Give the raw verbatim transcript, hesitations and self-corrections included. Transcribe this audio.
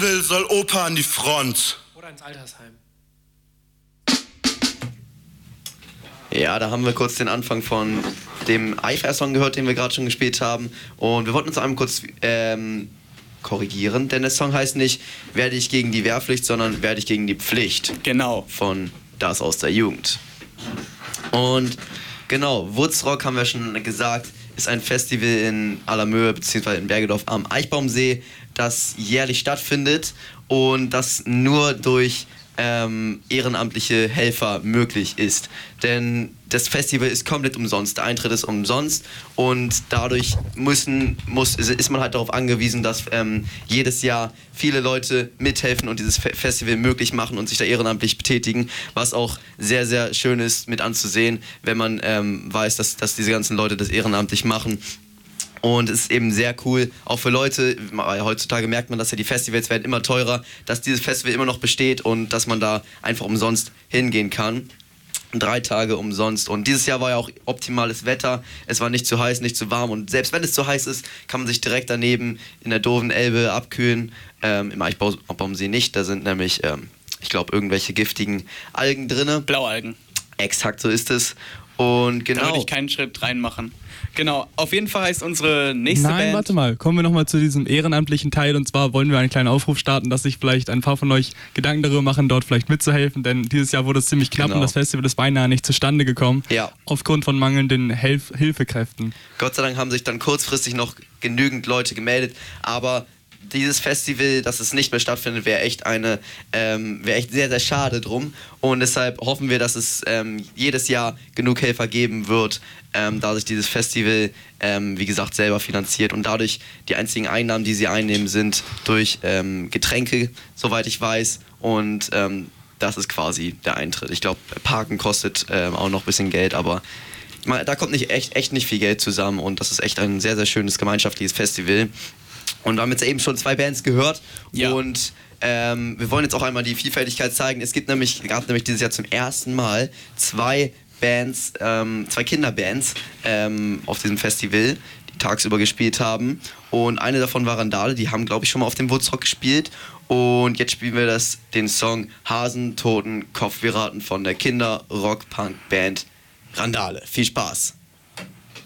will, soll Opa an die Front. Oder ins Altersheim. Ja, da haben wir kurz den Anfang von dem iFair-Song gehört, den wir gerade schon gespielt haben. Und wir wollten uns einmal kurz ähm, korrigieren, denn der Song heißt nicht Werde ich gegen die Wehrpflicht, sondern Werde ich gegen die Pflicht. Genau. Von Das aus der Jugend. Und genau, Woodsrock, haben wir schon gesagt, ist ein Festival in Allermöhe bzw. in Bergedorf am Eichbaumsee, das jährlich stattfindet und das nur durch ähm, ehrenamtliche Helfer möglich ist. Denn das Festival ist komplett umsonst, der Eintritt ist umsonst und dadurch müssen, muss, ist man halt darauf angewiesen, dass ähm, jedes Jahr viele Leute mithelfen und dieses Fe- Festival möglich machen und sich da ehrenamtlich betätigen, was auch sehr, sehr schön ist mit anzusehen, wenn man ähm, weiß, dass, dass diese ganzen Leute das ehrenamtlich machen. Und es ist eben sehr cool, auch für Leute, heutzutage merkt man, dass ja die Festivals werden immer teurer, dass dieses Festival immer noch besteht und dass man da einfach umsonst hingehen kann. Drei Tage umsonst. Und dieses Jahr war ja auch optimales Wetter. Es war nicht zu heiß, nicht zu warm. Und selbst wenn es zu heiß ist, kann man sich direkt daneben in der doofen Elbe abkühlen. Ähm, Im Eichbaumsee nicht. Da sind nämlich, ähm, ich glaube, irgendwelche giftigen Algen drin. Blaualgen. Exakt, so ist es. Und genau. Da würde ich keinen Schritt reinmachen. Genau, auf jeden Fall heißt unsere nächste Nein, Band... Nein, warte mal, kommen wir nochmal zu diesem ehrenamtlichen Teil und zwar wollen wir einen kleinen Aufruf starten, dass sich vielleicht ein paar von euch Gedanken darüber machen, dort vielleicht mitzuhelfen, denn dieses Jahr wurde es ziemlich knapp Genau. und das Festival ist beinahe nicht zustande gekommen, Ja. aufgrund von mangelnden Helf- Hilfekräften. Gott sei Dank haben sich dann kurzfristig noch genügend Leute gemeldet, aber dieses Festival, dass es nicht mehr stattfindet, wäre echt eine, ähm, wäre echt sehr, sehr schade drum. Und deshalb hoffen wir, dass es ähm, jedes Jahr genug Helfer geben wird, ähm, da sich dieses Festival, ähm, wie gesagt, selber finanziert und dadurch die einzigen Einnahmen, die sie einnehmen, sind durch ähm, Getränke, soweit ich weiß. Und ähm, das ist quasi der Eintritt. Ich glaube, Parken kostet ähm, auch noch ein bisschen Geld, aber man, da kommt nicht echt, echt nicht viel Geld zusammen und das ist echt ein sehr, sehr schönes gemeinschaftliches Festival. Und wir haben jetzt eben schon zwei Bands gehört ja. und ähm, wir wollen jetzt auch einmal die Vielfältigkeit zeigen. Es gibt nämlich, gab nämlich dieses Jahr zum ersten Mal zwei Bands, ähm, zwei Kinderbands ähm, auf diesem Festival, die tagsüber gespielt haben. Und eine davon war Randale, die haben, glaube ich, schon mal auf dem Woodsrock gespielt. Und jetzt spielen wir das, den Song Hasen, Toten, Kopfpiraten von der Kinder-Rock-Punk-Band Randale. Viel Spaß!